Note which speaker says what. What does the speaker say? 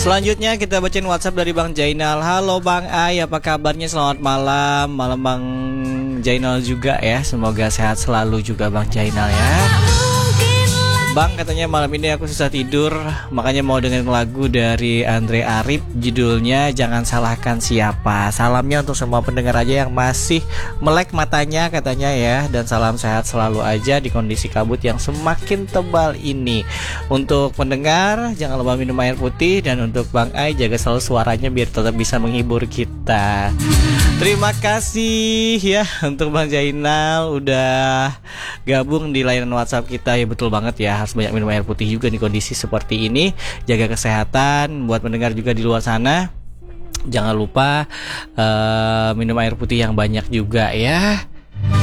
Speaker 1: Selanjutnya kita bacain WhatsApp dari Bang Jainal. Halo Bang Ai, apa kabarnya? Selamat malam. Malam Bang Jainal juga ya. Semoga sehat selalu juga Bang Jainal ya. Bang, katanya malam ini aku susah tidur, makanya mau dengerin lagu dari Andre Arif, judulnya Jangan Salahkan Siapa. Salamnya untuk semua pendengar aja yang masih melek matanya katanya ya. Dan salam sehat selalu aja di kondisi kabut yang semakin tebal ini. Untuk pendengar, jangan lupa minum air putih. Dan untuk Bang Ai, jaga selalu suaranya biar tetap bisa menghibur kita. Terima kasih ya untuk Bang Jainal udah gabung di layanan WhatsApp kita. Ya betul banget ya, harus banyak minum air putih juga di kondisi seperti ini. Jaga kesehatan. Buat pendengar juga di luar sana, jangan lupa minum air putih yang banyak juga ya.